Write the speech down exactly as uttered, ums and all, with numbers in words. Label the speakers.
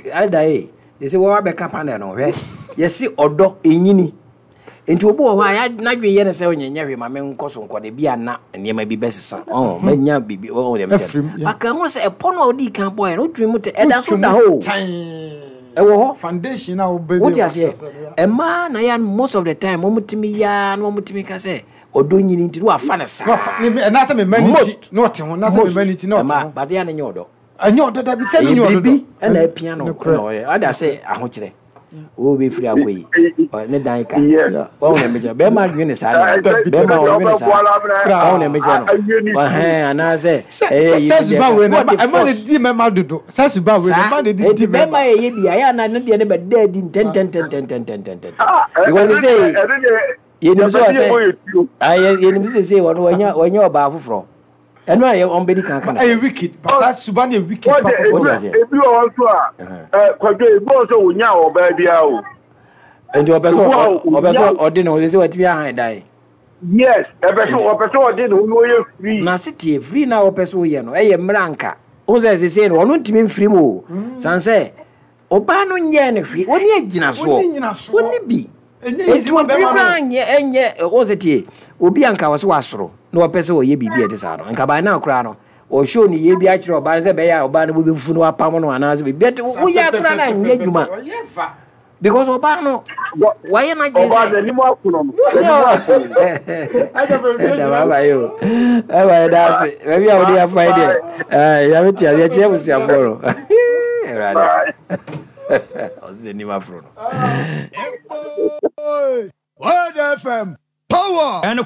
Speaker 1: adae they say wa be kapana no hwe yesi odo enyini enti obo ho ya na dwe ye ne se onyenye hwe ma me nkoso nkode bia na niema bi besesa oh manya bibi oh dem tem aka ho se epo no odi kan boy no dwe mu te eda so da ho ewo ho
Speaker 2: foundation na obedi
Speaker 1: what you say ema na ya most of the time mo mutimi ya no mutimi ka se odo nyini nti do afa ne sa
Speaker 2: na se me manity no te ho na se me manity no te ho
Speaker 1: but ya ne nyodo
Speaker 2: anyo odo da bi se me nyodo
Speaker 1: bi na apia no no ada se ahokire o be free akoyi ne dan ka wa na meja be ma dwene sa be ma o dwene sa wa na meja no wa he ana se
Speaker 2: eh se ba we na e ma di me ma dodo se ba we na ma di di
Speaker 1: be ma ye bia ya na ne de ne be dadi ten ten ten ten ten ten ten ten because they say ye ni so say ah ye ni so say won wanya wanya oba afoforo eno aye on be di kan kan
Speaker 2: eh wicked pasa suba na wicked papa
Speaker 3: ebi o won so a eh kwajo ebo so wonya oba bia o
Speaker 1: enti obeso obeso odi no say watimi ahan dai
Speaker 3: yes obeso obeso odi no no ye free
Speaker 1: na city free na obeso ye no eye mranka o say say say no ono ntimi free mo sanse oba no nye ne hwe oni agina so oni bi enti won pribra nye enye o say tie obi anka wo so wasoro no opese wo ye bibia de sa no anka ba na akura no o show ni ye bi a kire oba se be ya oba no bo fu no apam no anaze be bet wo ya akura na nye djuma because oba no why na je
Speaker 3: oba de ni mo akuno no
Speaker 1: da baba yo e ba da se be bia wo dia friday eh ya beti ya che bu si aboro right ozde ni ma fro no
Speaker 4: Word F M power.